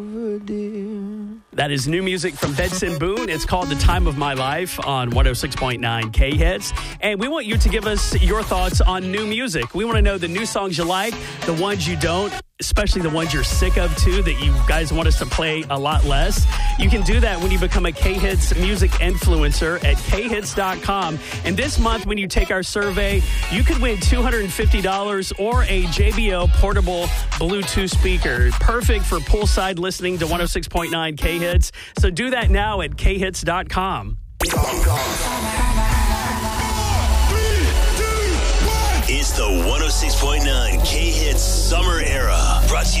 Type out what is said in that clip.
That is new music from Benson Boone. It's called The Time of My Life on 106.9 K-Hits. And we want you to give us your thoughts on new music. We want to know the new songs you like, the ones you don't, especially the ones you're sick of too, that you guys want us to play a lot less. You can do that when you become a K-Hits music influencer at khits.com. And this month, when you take our survey, you could win $250 or a JBL portable Bluetooth speaker. Perfect for poolside listening to 106.9 K-Hits. So do that now at khits.com. It's the 106.9 K-Hits Summer Era. Brought to you